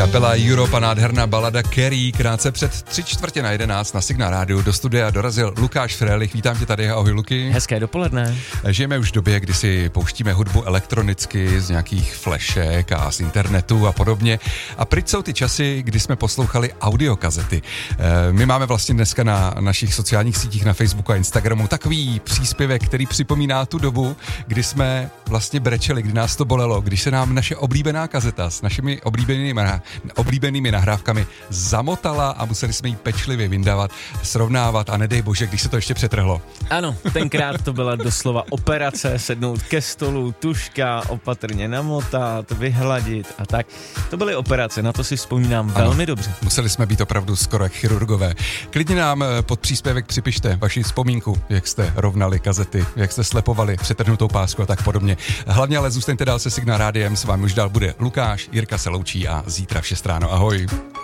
Kapela Europe a nádherná balada Carrie. Krátce před 11:45 na Signál Rádiu do studia dorazil Lukáš Frélich. Vítám tě tady, ahoj Luky. Hezké dopoledne. Žijeme už v době, kdy si pouštíme hudbu elektronicky z nějakých flešek a z internetu a podobně. A pryč jsou ty časy, kdy jsme poslouchali audiokazety. My máme vlastně dneska na našich sociálních sítích na Facebooku a Instagramu takový příspěvek, který připomíná tu dobu, kdy jsme vlastně brečeli, kdy nás to bolelo, když se nám naše oblíbená kazeta s našimi oblíbenými nahrávkami zamotala a museli jsme ji pečlivě vyndávat, srovnávat a nedej bože, když se to ještě přetrhlo. Ano, tenkrát to byla doslova operace, sednout ke stolu, tužka, opatrně namotat, vyhladit a tak. To byly operace, na to si vzpomínám velmi dobře. Museli jsme být opravdu skoro jak chirurgové. Klidně nám pod příspěvek připište vaši vzpomínku, jak jste rovnali kazety, jak jste slepovali přetrhnutou pásku a tak podobně. Hlavně ale zůstaňte dál se Signál Rádiem, s vámi už dál bude Lukáš, Jirka se loučí a zítra v 6 ráno. Ahoj.